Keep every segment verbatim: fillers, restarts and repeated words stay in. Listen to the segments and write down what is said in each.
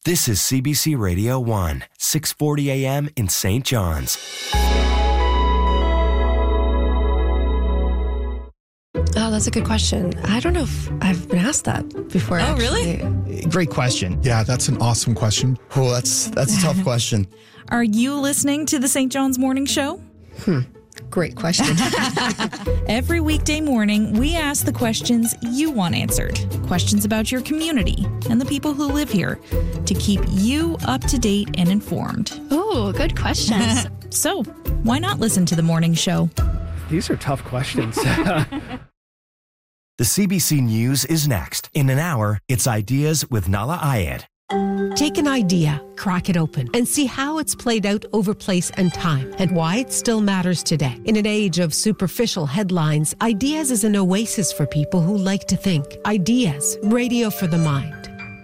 This is C B C Radio one, six forty a.m. in Saint John's. Oh, that's a good question. I don't know if I've been asked that before. Oh, actually. really? Great question. Yeah, that's an awesome question. Oh, that's that's a tough question. Are you listening to the Saint John's Morning Show? Hmm. Great question. Every weekday morning, we ask the questions you want answered. Questions about your community and the people who live here to keep you up to date and informed. Oh, good questions. So, why not listen to the morning show? These are tough questions. The C B C News is next. In an hour, it's Ideas with Nala Ayed. Take an idea, crack it open, and see how it's played out over place and time, and why it still matters today. In an age of superficial headlines, Ideas is an oasis for people who like to think. Ideas, radio for the mind.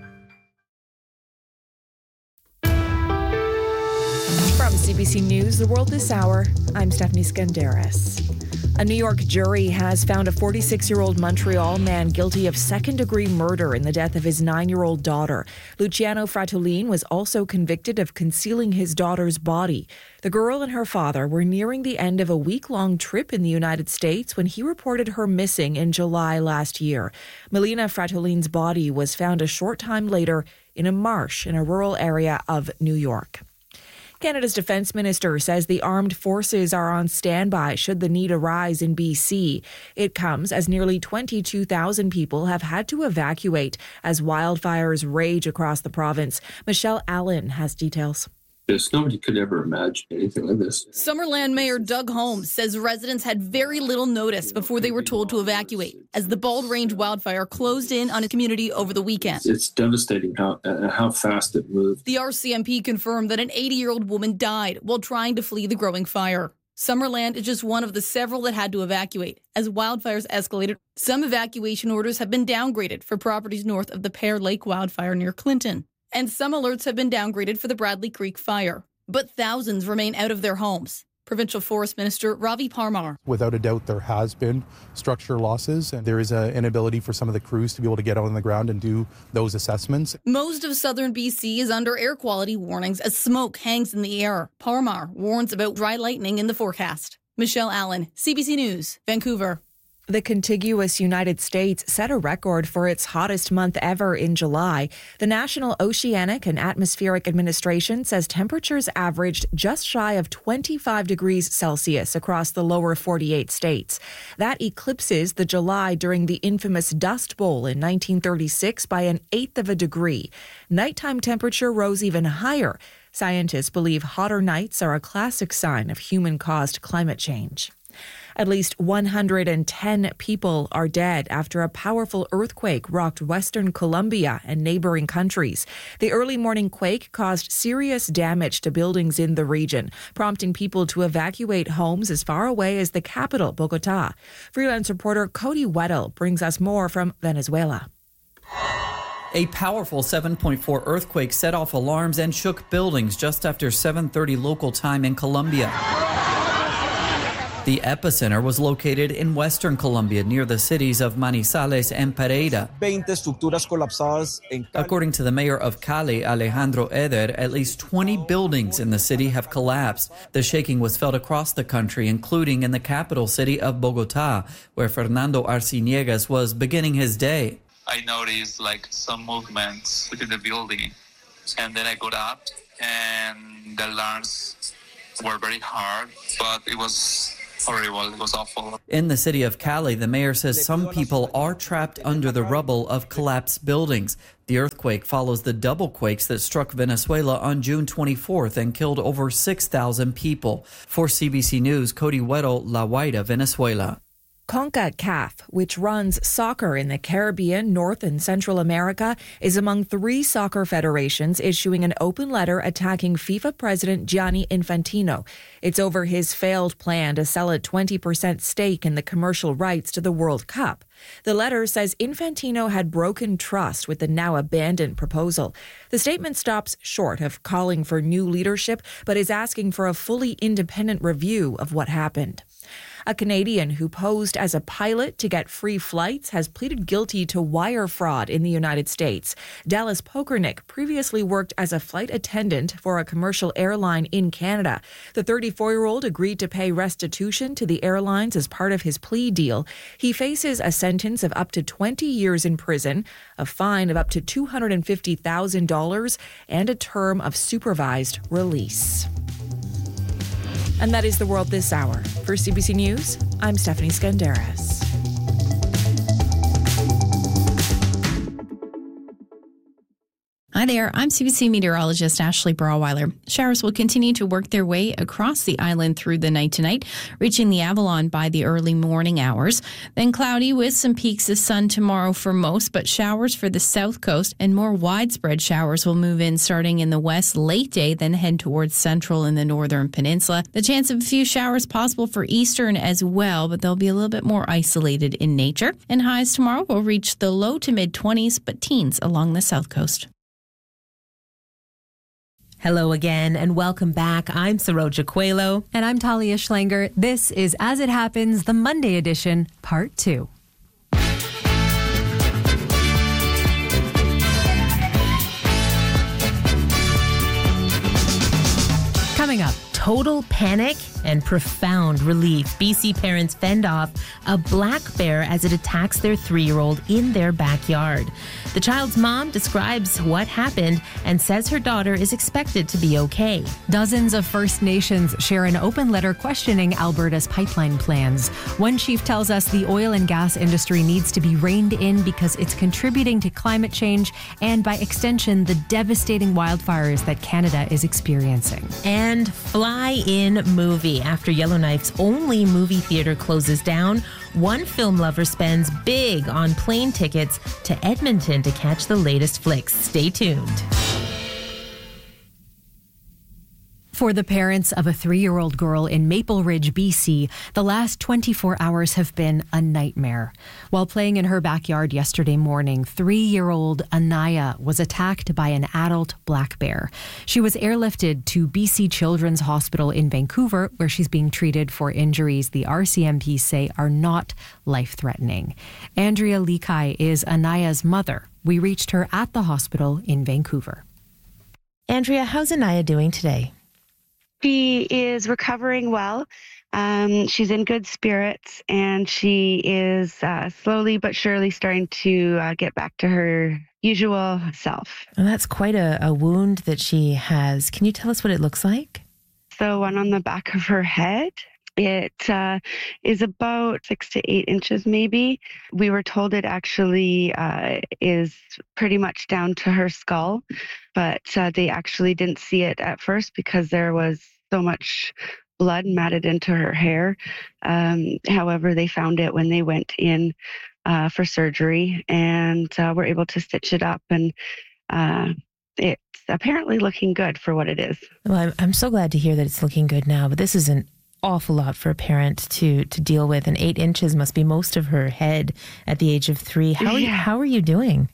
From C B C News, The World This Hour, I'm Stephanie Skandaris. A New York jury has found a forty-six-year-old Montreal man guilty of second-degree murder in the death of his nine-year-old daughter. Luciano Fratellin was also convicted of concealing his daughter's body. The girl and her father were nearing the end of a week-long trip in the United States when he reported her missing in July last year. Melina Fratellin's body was found a short time later in a marsh in a rural area of New York. Canada's Defence Minister says the armed forces are on standby should the need arise in B C. It comes as nearly twenty-two thousand people have had to evacuate as wildfires rage across the province. Michelle Allen has details. Yes, nobody could ever imagine anything like this. Summerland Mayor Doug Holmes says residents had very little notice before they were told to evacuate as the Bald Range wildfire closed in on a community over the weekend. It's devastating how uh, how fast it moved. The R C M P confirmed that an eighty-year-old woman died while trying to flee the growing fire. Summerland is just one of the several that had to evacuate. As wildfires escalated, some evacuation orders have been downgraded for properties north of the Pear Lake wildfire near Clinton. And some alerts have been downgraded for the Bradley Creek fire. But thousands remain out of their homes. Provincial Forest Minister Ravi Parmar. Without a doubt, there has been structure losses, and there is an inability for some of the crews to be able to get out on the ground and do those assessments. Most of southern B C is under air quality warnings as smoke hangs in the air. Parmar warns about dry lightning in the forecast. Michelle Allen, C B C News, Vancouver. The contiguous United States set a record for its hottest month ever in July. The National Oceanic and Atmospheric Administration says temperatures averaged just shy of twenty-five degrees Celsius across the lower forty-eight states. That eclipses the July during the infamous Dust Bowl in nineteen thirty-six by an eighth of a degree. Nighttime temperature rose even higher. Scientists believe hotter nights are a classic sign of human-caused climate change. At least one hundred ten people are dead after a powerful earthquake rocked western Colombia and neighboring countries. The early morning quake caused serious damage to buildings in the region, prompting people to evacuate homes as far away as the capital, Bogotá. Freelance reporter Cody Weddle brings us more from Venezuela. A powerful seven point four earthquake set off alarms and shook buildings just after seven thirty local time in Colombia. The epicenter was located in western Colombia near the cities of Manizales and Pereira. According to the mayor of Cali, Alejandro Eder, at least twenty buildings in the city have collapsed. The shaking was felt across the country, including in the capital city of Bogotá, where Fernando Arciniegas was beginning his day. I noticed like some movements within the building, and then I got up and the alarms were very hard, but it was horrible. It was awful. In the city of Cali, the mayor says some people are trapped under the rubble of collapsed buildings. The earthquake follows the double quakes that struck Venezuela on June twenty-fourth and killed over six thousand people. For C B C News, Cody Weddle, La Guaira, Venezuela. CONCACAF, which runs soccer in the Caribbean, North and Central America, is among three soccer federations issuing an open letter attacking FIFA President Gianni Infantino. It's over his failed plan to sell a twenty percent stake in the commercial rights to the World Cup. The letter says Infantino had broken trust with the now abandoned proposal. The statement stops short of calling for new leadership, but is asking for a fully independent review of what happened. A Canadian who posed as a pilot to get free flights has pleaded guilty to wire fraud in the United States. Dallas Pokernick previously worked as a flight attendant for a commercial airline in Canada. The thirty-four-year-old agreed to pay restitution to the airlines as part of his plea deal. He faces a sentence of up to twenty years in prison, a fine of up to two hundred fifty thousand dollars, and a term of supervised release. And that is the world this hour. For C B C News, I'm Stephanie Skandaris. Hi there, I'm C B C meteorologist Ashley Brawweiler. Showers will continue to work their way across the island through the night tonight, reaching the Avalon by the early morning hours. Then cloudy with some peaks of sun tomorrow for most, but showers for the south coast and more widespread showers will move in starting in the west late day, then head towards central and the northern peninsula. The chance of a few showers possible for eastern as well, but they'll be a little bit more isolated in nature. And highs tomorrow will reach the low to mid twenties, but teens along the south coast. Hello again and welcome back. I'm Saroja Coelho. And I'm Talia Schlanger. This is As It Happens, the Monday edition, part two. Coming up, total panic and profound relief. B C parents fend off a black bear as it attacks their three-year-old in their backyard. The child's mom describes what happened and says her daughter is expected to be okay. Dozens of First Nations share an open letter questioning Alberta's pipeline plans. One chief tells us the oil and gas industry needs to be reined in because it's contributing to climate change and, by extension, the devastating wildfires that Canada is experiencing. And fly-in movie. After Yellowknife's only movie theater closes down, one film lover spends big on plane tickets to Edmonton to catch the latest flicks. Stay tuned. For the parents of a three-year-old girl in Maple Ridge, B C, the last twenty-four hours have been a nightmare. While playing in her backyard yesterday morning, three-year-old Anaya was attacked by an adult black bear. She was airlifted to B C Children's Hospital in Vancouver, where she's being treated for injuries the R C M P say are not life-threatening. Andrea Likai is Anaya's mother. We reached her at the hospital in Vancouver. Andrea, how's Anaya doing today? She is recovering well. Um, she's in good spirits, and she is uh, slowly but surely starting to uh, get back to her usual self. And that's quite a, a wound that she has. Can you tell us what it looks like? So one on the back of her head. It uh, is about six to eight inches, maybe. We were told it actually uh, is pretty much down to her skull, but uh, they actually didn't see it at first because there was so much blood matted into her hair. Um, however, they found it when they went in uh, for surgery and uh, were able to stitch it up, and uh, it's apparently looking good for what it is. Well, I'm, I'm so glad to hear that it's looking good now, but this is an awful lot for a parent to to deal with, and eight inches must be most of her head at the age of three. How are you, how are you doing?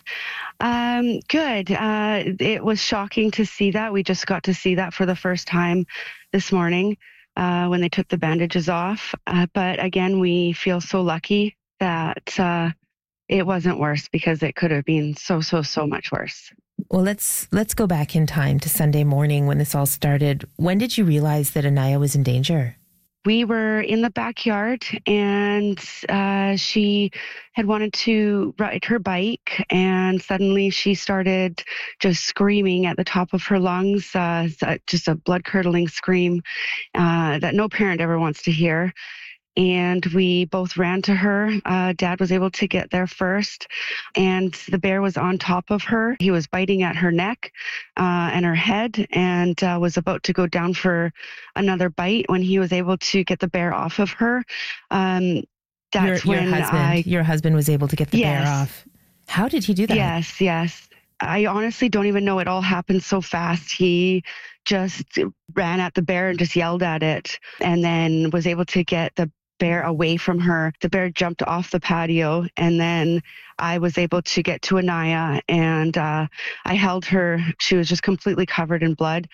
Um, good. Uh, it was shocking to see that. We just got to see that for the first time this morning uh, when they took the bandages off. Uh, but again, we feel so lucky that uh, it wasn't worse, because it could have been so, so, so much worse. Well, let's let's go back in time to Sunday morning when this all started. When did you realize that Anaya was in danger? We were in the backyard, and uh, she had wanted to ride her bike, and suddenly she started just screaming at the top of her lungs, uh, just a blood-curdling scream uh, that no parent ever wants to hear. And we both ran to her. Uh, Dad was able to get there first, and the bear was on top of her. He was biting at her neck uh, and her head, and uh, was about to go down for another bite when he was able to get the bear off of her. Um, that's your, your when husband, I, your husband was able to get the yes. bear off. How did he do that? Yes, yes. I honestly don't even know. It all happened so fast. He just ran at the bear and just yelled at it, and then was able to get the bear away from her. The bear jumped off the patio, and then I was able to get to Anaya, and uh, I held her. She was just completely covered in blood.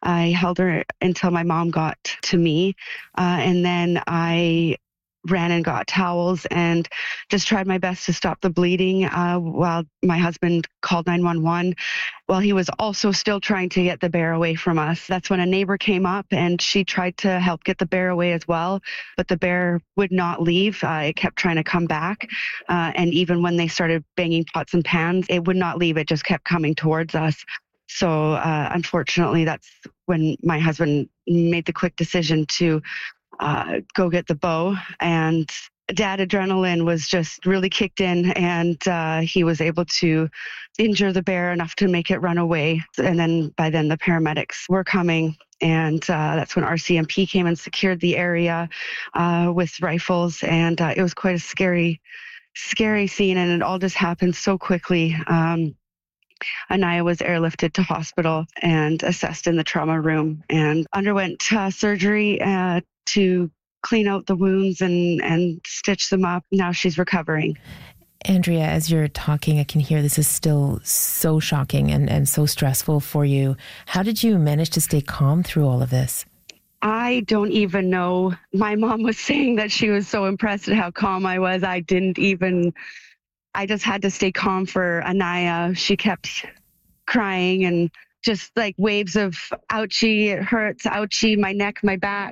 I held her until my mom got to me. Uh, and then I ran and got towels and just tried my best to stop the bleeding uh, while my husband called nine one one, while he was also still trying to get the bear away from us. That's when a neighbor came up and she tried to help get the bear away as well, but the bear would not leave. Uh, it kept trying to come back. Uh, and even when they started banging pots and pans, it would not leave. It just kept coming towards us. So uh, unfortunately, that's when my husband made the quick decision to Uh, go get the bow, and dad adrenaline was just really kicked in, and uh, he was able to injure the bear enough to make it run away. And then by then the paramedics were coming, and uh, that's when R C M P came and secured the area uh, with rifles, and uh, it was quite a scary, scary scene, and it all just happened so quickly. Um, Anaya was airlifted to hospital and assessed in the trauma room and underwent uh, surgery uh, to clean out the wounds and, and stitch them up. Now she's recovering. Andrea, as you're talking, I can hear this is still so shocking and, and so stressful for you. How did you manage to stay calm through all of this? I don't even know. My mom was saying that she was so impressed at how calm I was. I didn't even... I just had to stay calm for Anaya. She kept crying and just like waves of ouchie, it hurts, ouchie, my neck, my back.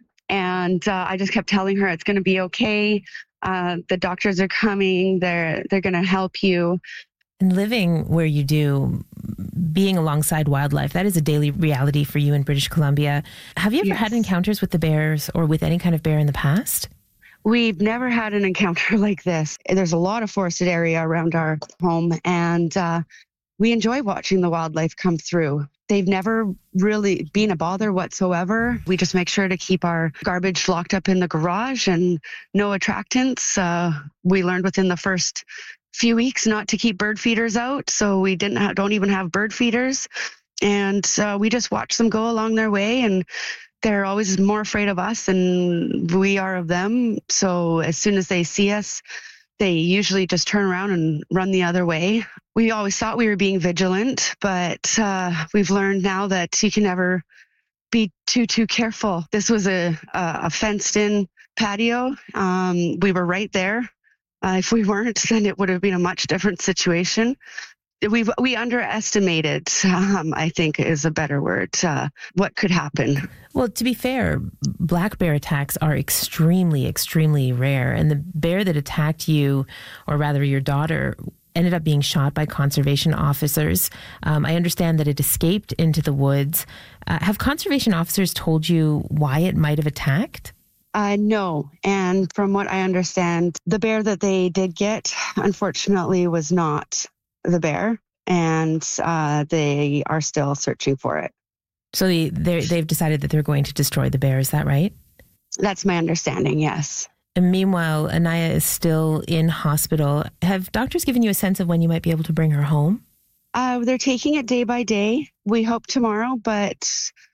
And uh, I just kept telling her it's going to be okay. Uh, the doctors are coming. They're they're going to help you. And living where you do, being alongside wildlife, that is a daily reality for you in British Columbia. Have you ever yes. had encounters with the bears or with any kind of bear in the past? We've never had an encounter like this. There's a lot of forested area around our home, and uh, we enjoy watching the wildlife come through. They've never really been a bother whatsoever. We just make sure to keep our garbage locked up in the garage and no attractants. Uh, we learned within the first few weeks not to keep bird feeders out, so we didn't ha- don't even have bird feeders. And uh, we just watch them go along their way, and they're always more afraid of us than we are of them. So as soon as they see us, they usually just turn around and run the other way. We always thought we were being vigilant, but uh, we've learned now that you can never be too, too careful. This was a, a fenced-in patio. Um, we were right there. Uh, if we weren't, then it would have been a much different situation. We've, we underestimated, um, I think is a better word, uh, what could happen. Well, to be fair, black bear attacks are extremely, extremely rare. And the bear that attacked you, or rather your daughter, ended up being shot by conservation officers. Um, I understand that it escaped into the woods. Uh, have conservation officers told you why it might have attacked? Uh, no. And from what I understand, the bear that they did get, unfortunately, was not the bear, and uh, they are still searching for it. So they, they've decided that they're going to destroy the bear, is that right? That's my understanding, yes. And meanwhile, Anaya is still in hospital. Have doctors given you a sense of when you might be able to bring her home? Uh, they're taking it day by day. We hope tomorrow, but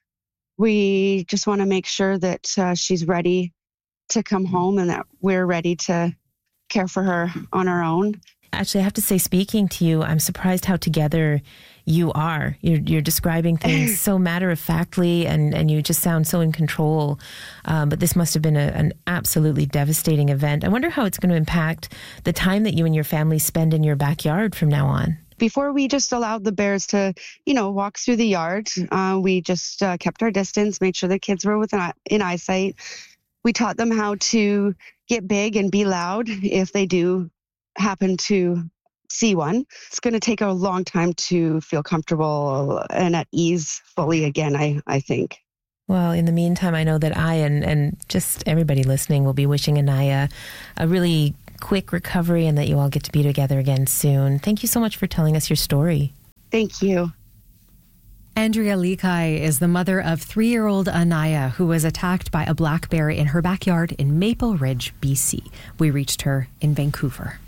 we just want to make sure that uh, she's ready to come home and that we're ready to care for her on our own. Actually, I have to say, speaking to you, I'm surprised how together you are. You're, you're describing things so matter-of-factly, and, and you just sound so in control. Um, but this must have been a, an absolutely devastating event. I wonder how it's going to impact the time that you and your family spend in your backyard from now on. Before, we just allowed the bears to, you know, walk through the yard. Uh, we just uh, kept our distance, made sure the kids were within in eyesight. We taught them how to get big and be loud if they do happen to see one. It's going to take a long time to feel comfortable and at ease fully again, I, I think. Well, in the meantime, I know that I and, and just everybody listening will be wishing Anaya a really quick recovery and that you all get to be together again soon. Thank you so much for telling us your story. Thank you. Andrea Lekai is the mother of three-year-old Anaya, who was attacked by a black bear in her backyard in Maple Ridge, B C. We reached her in Vancouver.